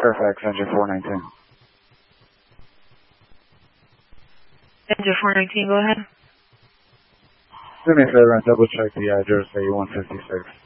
Fairfax, engine 419. Engine 419, go ahead. Do me a favor and double check the address at 156.